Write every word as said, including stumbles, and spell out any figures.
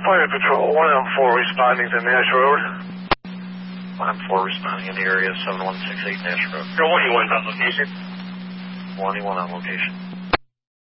Fire Patrol, one M four responding to Nash Road. one M four responding in the area, seven one six eight Nash Road. You're one E one on location. one E one on location.